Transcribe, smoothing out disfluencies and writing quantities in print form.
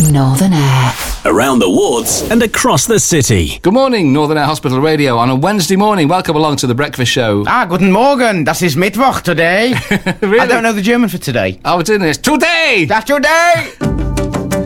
Northern Air. Around the wards and across the city. Good morning, Northern Air Hospital Radio on a Wednesday morning. Welcome along to the breakfast show. Guten Morgen. Das ist Mittwoch today. Really? I don't know the German for today. Oh, it's in this. Today! That's today!